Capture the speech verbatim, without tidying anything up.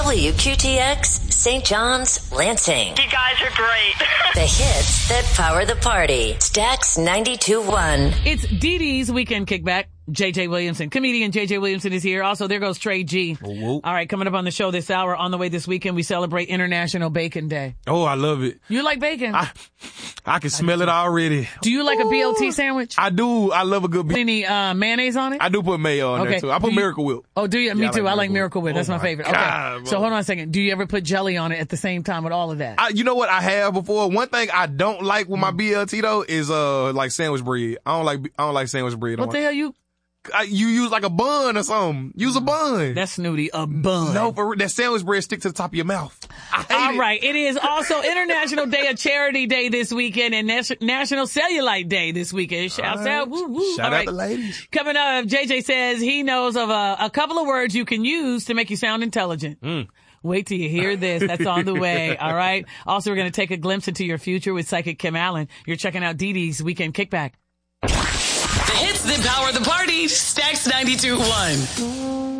W Q T X, Saint John's, Lansing. You guys are great. The hits that power the party. Stax ninety-two point one. It's Dee Dee's Weekend Kickback. J J Williamson. Comedian J J Williamson is here. Also, there goes Trey G. Whoa, whoa. All right, coming up on the show this hour, on the way this weekend, we celebrate International Bacon Day. Oh, I love it. You like bacon? I, I can smell it already. Do you like a B L T sandwich? I do. I love a good. Put any uh, mayonnaise on it? I do put mayo on Okay. there too. I put Do you- Miracle Whip. Oh, do you? Me Yeah, I too. like I like Miracle Miracle Whip. Whip. That's Oh my my favorite. God, okay. bro. So hold on a second. Do you ever put jelly on it at the same time with all of that? I, you know what I have before? One thing I don't like with my B L T though is uh like sandwich bread. I don't like I don't like sandwich bread. what the hell you? I, you use like a bun or something. Use a bun. That's snooty. A bun. No, for real, that sandwich bread stick to the top of your mouth. I hate All it. right. It is also International Day of Charity Day this weekend and Nas- National Cellulite Day this weekend. Shouts All right. out. Woo, woo. Shout All out right. the ladies. Coming up, J J says he knows of a, a couple of words you can use to make you sound intelligent. Mm. Wait till you hear this. That's on the way. All right. Also, we're going to take a glimpse into your future with psychic Kim Allen. You're checking out Dee Dee's Weekend Kickback. The hits that power the party. Stax ninety-two point one.